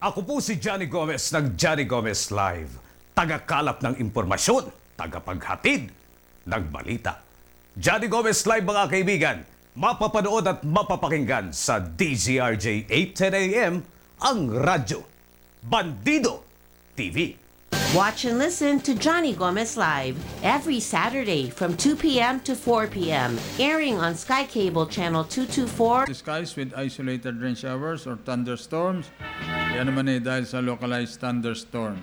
Ako po si Johnny Gomez ng Johnny Gomez Live. Tagakalap ng impormasyon, tagapaghatid ng balita. Johnny Gomez Live mga kaibigan, mapapanood at mapapakinggan sa DZRJ 8:10 AM ang radyo. Bandido TV. Watch and listen to Johnny Gomez Live every Saturday from 2 p.m. to 4 p.m. airing on Sky Cable Channel 224. Skies with isolated rain showers or thunderstorms. Yan naman dahil sa localized thunderstorm.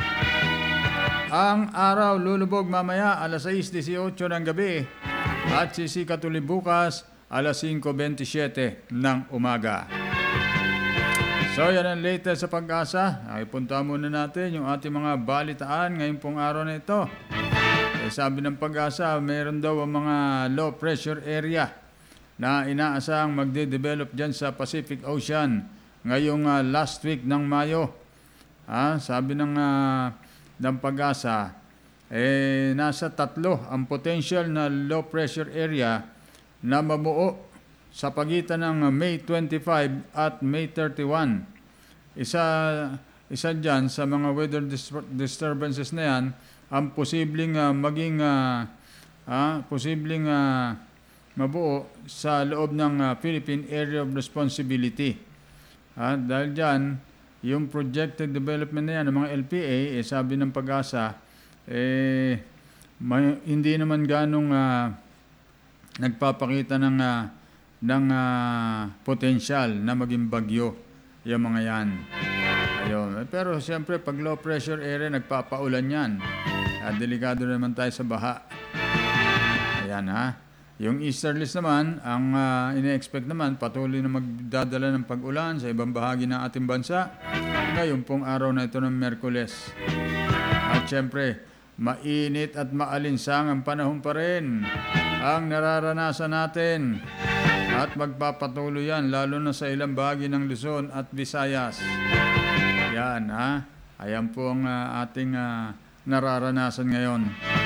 Ang araw lulubog mamaya alas 6:18 ng gabi at sisikat uli bukas alas 5:27 ng umaga. So yan ang latest sa Pag-asa. Ay punta muna natin yung ating mga balitaan ngayong pong araw na ito. Sabi ng Pag-asa, mayroon daw ang mga low pressure area na inaasahang magde-develop dyan sa Pacific Ocean ngayong last week ng Mayo. Sabi ng Pag-asa, nasa 3 ang potential na low pressure area na mabuo sa pagitan ng May 25 at May 31. Isa dyan sa mga weather disturbances na yan, ang posibleng mabuo sa loob ng Philippine Area of Responsibility. Dahil dyan, yung projected development na yan, ng mga LPA, sabi ng Pag-asa, hindi naman ganong nagpapakita ng potential na maging bagyo yung mga yan. Ayun. Pero siyempre pag low pressure area nagpapaulan yan. Delikado naman tayo sa baha. Ayan Yung easterlies naman, ang ine-expect naman patuloy na magdadala ng pag-ulan sa ibang bahagi ng ating bansa ngayon pong araw na ito ng Miyerkules. At siyempre, mainit at maalinsang ang panahon pa rin ang nararanasan natin. At magpapatuloy yan, lalo na sa ilang bahagi ng Luzon at Visayas. Yan, Ayan po ang ating nararanasan ngayon.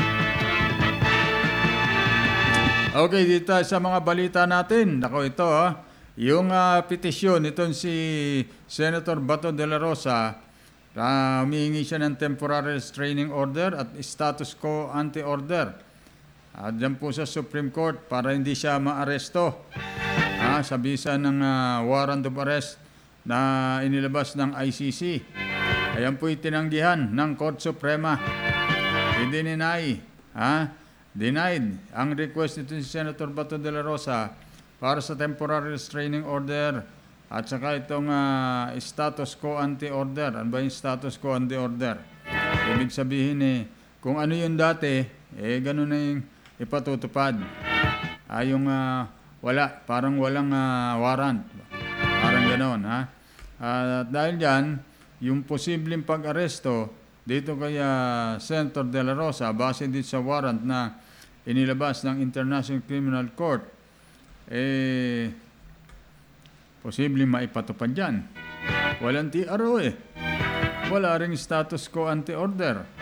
Okay, dito sa mga balita natin. Ako ito, yung petisyon itong si Senator Bato de la Rosa, humihingi siya ng temporary restraining order at status quo ante-order. At dyan po sa Supreme Court para hindi siya maaresto. Sa bisa ng warrant of arrest na inilabas ng ICC. Ayan po itinanggihan ng Court Suprema. I-deny, denied ang request nito si Senator Bato de la Rosa para sa temporary restraining order at saka itong status quo ante-order. Ano ba yung status quo ante-order? Ibig sabihin kung ano yung dati, ganun na yung ipatutupad. Parang walang warrant. Parang gano'n, dahil dyan, yung posibleng pag-aresto dito kay Senator De La Rosa, base dito sa warrant na inilabas ng International Criminal Court, posibleng maipatupad dyan. Walang TRO Wala ring status quo ante-order.